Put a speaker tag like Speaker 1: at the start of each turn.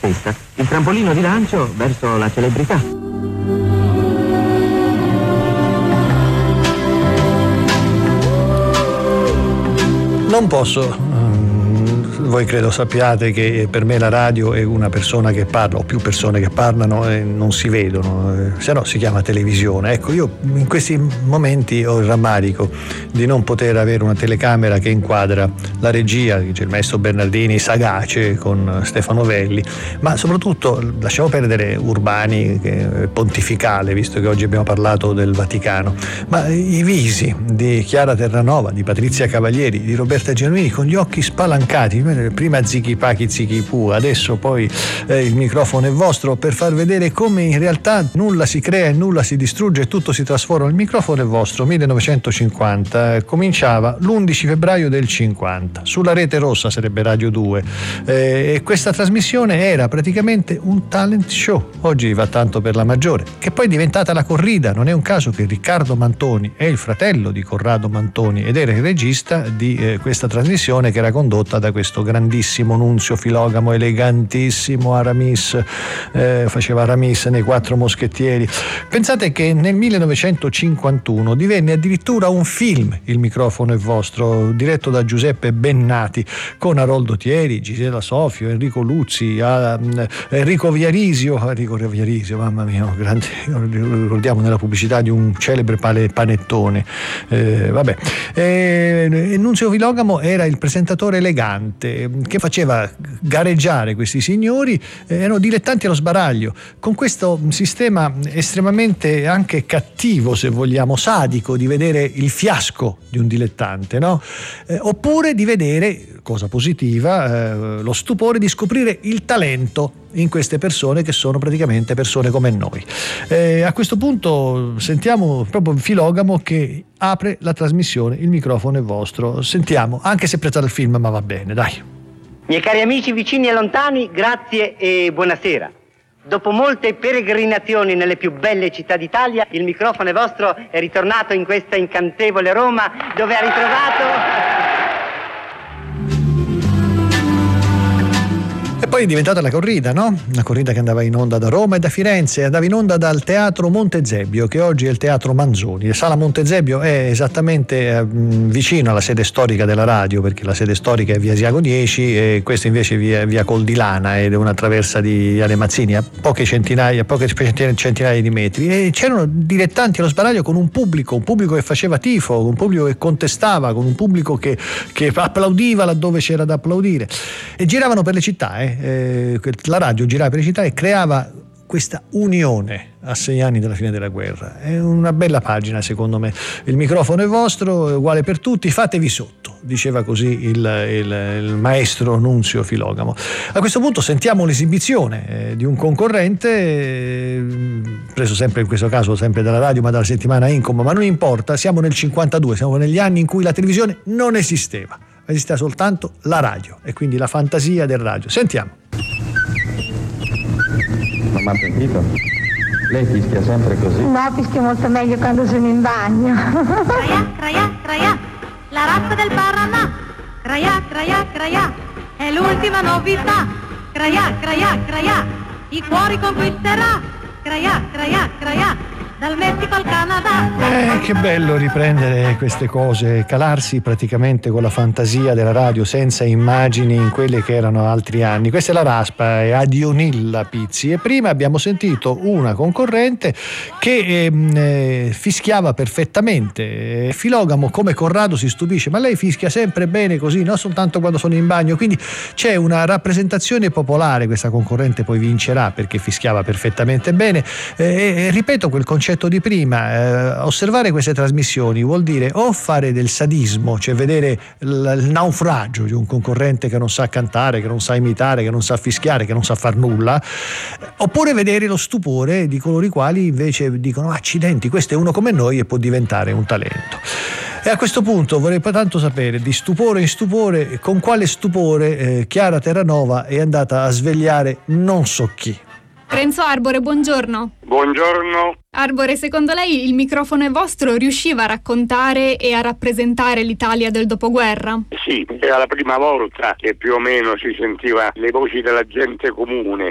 Speaker 1: stessa il trampolino di lancio verso la celebrità.
Speaker 2: Non posso. Voi credo sappiate che per me la radio è una persona che parla, o più persone che parlano e non si vedono, se no si chiama televisione. Ecco, io in questi momenti ho il rammarico di non poter avere una telecamera che inquadra la regia, c'è il maestro Bernardini sagace con Stefano Velli, ma soprattutto lasciamo perdere Urbani, che è pontificale, visto che oggi abbiamo parlato del Vaticano, ma i visi di Chiara Terranova, di Patrizia Cavalieri, di Roberta Genuini con gli occhi spalancati, prima zichi pachi zichi pu, adesso poi il microfono è vostro, per far vedere come in realtà nulla si crea e nulla si distrugge, tutto si trasforma. Il microfono è vostro, 1950, cominciava l'11 febbraio del 50 sulla Rete Rossa, sarebbe Radio 2, e questa trasmissione era praticamente un talent show. Oggi va tanto per la maggiore, che poi è diventata la corrida. Non è un caso che Riccardo Mantoni è il fratello di Corrado Mantoni ed era il regista di questa trasmissione, che era condotta da questo grandissimo Nunzio Filogamo, elegantissimo Aramis, faceva Aramis nei Quattro Moschettieri. Pensate che nel 1951 divenne addirittura un film, Il microfono è vostro, diretto da Giuseppe Bennati, con Aroldo Thieri, Gisela Sofio, Enrico Luzzi, Enrico Viarisio, mamma mia, grande, ricordiamo nella pubblicità di un celebre panettone, e Nunzio Filogamo era il presentatore elegante che faceva gareggiare questi signori, erano dilettanti allo sbaraglio, con questo sistema estremamente anche cattivo, se vogliamo, sadico, di vedere il fiasco di un dilettante, no? Oppure di vedere, cosa positiva, lo stupore di scoprire il talento in queste persone, che sono praticamente persone come noi. A questo punto sentiamo proprio Filogamo che apre la trasmissione Il microfono è vostro. Sentiamo, anche se è presa dal film, ma va bene, dai.
Speaker 3: Miei cari amici vicini e lontani, grazie e buonasera. Dopo molte peregrinazioni nelle più belle città d'Italia, il microfono è vostro è ritornato in questa incantevole Roma, dove ha ritrovato...
Speaker 2: E poi è diventata la corrida, no? Una corrida che andava in onda da Roma e da Firenze, andava in onda dal Teatro Montezebbio, che oggi è il Teatro Manzoni. La Sala Montezebbio è esattamente vicino alla sede storica della radio, perché la sede storica è via Asiago 10 e questa invece è via Coldilana, ed è una traversa di Viale Mazzini, a poche centinaia di metri. E c'erano dilettanti allo sbaraglio con un pubblico che faceva tifo, un pubblico che contestava, con un pubblico che applaudiva laddove c'era da applaudire. E giravano per le città, la radio girava per le città e creava questa unione a 6 anni dalla fine della guerra. È una bella pagina, secondo me. Il microfono è vostro, è uguale per tutti, fatevi sotto, diceva così il maestro Nunzio Filogamo. A questo punto sentiamo l'esibizione di un concorrente, preso sempre in questo caso sempre dalla radio, ma dalla settimana Incom, ma non importa, siamo nel 52, siamo negli anni in cui la televisione non esisteva. Esisteva soltanto la radio e quindi la fantasia del radio. Sentiamo.
Speaker 4: Non mi ha sentito? Lei fischia sempre così?
Speaker 5: No, fischio molto meglio quando sono in bagno.
Speaker 6: Craia, craia, craia, la razza del Paraná. Craia, craia, craia, è l'ultima novità. Craia, craia, craia, i cuori conquisterà. Craia, craia, craia, dal Messico al Canada.
Speaker 2: Che bello riprendere queste cose, calarsi praticamente con la fantasia della radio senza immagini in quelli che erano altri anni. Questa è la Raspa, è Adionilla Pizzi, e prima abbiamo sentito una concorrente che fischiava perfettamente. Filogamo, come Corrado, si stupisce, ma lei fischia sempre bene così, non soltanto quando sono in bagno, quindi c'è una rappresentazione popolare. Questa concorrente poi vincerà perché fischiava perfettamente bene, e ripeto quel concetto di prima, osservare queste trasmissioni vuol dire o fare del sadismo, cioè vedere il naufragio di un concorrente che non sa cantare, che non sa imitare, che non sa fischiare, che non sa far nulla, oppure vedere lo stupore di coloro i quali invece dicono accidenti, questo è uno come noi e può diventare un talento. E a questo punto vorrei tanto sapere, di stupore in stupore, con quale stupore Chiara Terranova è andata a svegliare non so chi.
Speaker 7: Renzo Arbore, buongiorno.
Speaker 8: Buongiorno.
Speaker 7: Arbore, secondo lei il microfono è vostro riusciva a raccontare e a rappresentare l'Italia del dopoguerra?
Speaker 8: Sì, era la prima volta che più o meno si sentiva le voci della gente comune,